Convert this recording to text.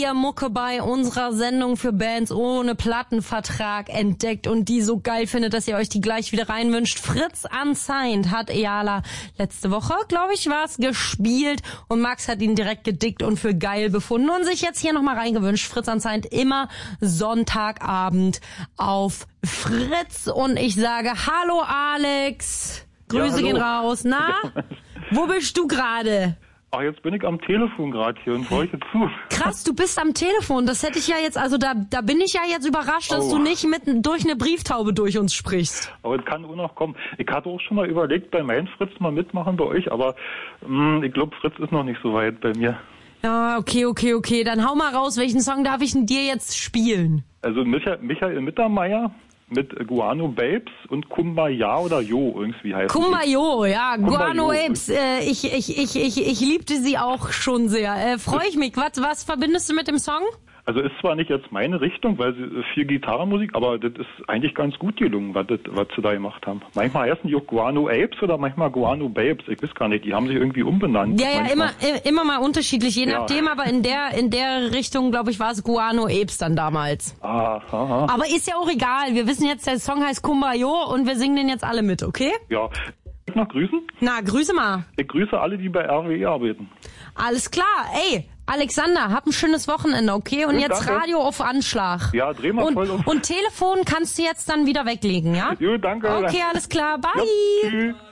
ihr Mucke bei unserer Sendung für Bands ohne Plattenvertrag entdeckt und die so geil findet, dass ihr euch die gleich wieder reinwünscht. Fritz Unsigned hat Eyala letzte Woche, glaube ich, war's, gespielt und Max hat ihn direkt gedickt und für geil befunden und sich jetzt hier nochmal reingewünscht. Fritz Unsigned immer Sonntagabend auf Fritz und ich sage Hallo Alex, Grüße gehen raus. Na, wo bist du gerade? Ach, jetzt bin ich am Telefon gerade hier und horche zu. Krass, du bist am Telefon. Das hätte ich ja jetzt, also da bin ich ja jetzt überrascht, dass du nicht mitten durch eine Brieftaube durch uns sprichst. Aber es kann auch noch kommen. Ich hatte auch schon mal überlegt, bei meinem Fritz mal mitmachen bei euch, aber ich glaube, Fritz ist noch nicht so weit bei mir. Ja, okay. Dann hau mal raus, welchen Song darf ich denn dir jetzt spielen? Also Michael Mittermeier mit Guano Babes und Kumbaya oder Jo irgendwie heißt Kumbayo, ja, Guano Kumbayo. Apes. Ich liebte sie auch schon sehr. Freue ich mich. Was verbindest du mit dem Song? Also ist zwar nicht jetzt meine Richtung, weil sie viel Gitarrenmusik, aber das ist eigentlich ganz gut gelungen, was sie da gemacht haben. Manchmal heißen die auch Guano Apes oder manchmal Guano Babes. Ich weiß gar nicht, die haben sich irgendwie umbenannt. Ja, immer mal unterschiedlich, je nachdem, aber in der Richtung, glaube ich, war es Guano Apes dann damals. Aha. Aber ist ja auch egal. Wir wissen jetzt, der Song heißt Kumbayo und wir singen den jetzt alle mit, okay? Ja. Ich noch grüßen? Na, grüße mal. Ich grüße alle, die bei RWE arbeiten. Alles klar. Ey, Alexander, hab ein schönes Wochenende, okay? Und jetzt danke. Radio auf Anschlag. Ja, dreh mal voll auf. Und Telefon kannst du jetzt dann wieder weglegen, ja? Jo, danke. Okay, alles klar. Bye. Ja, tschüss.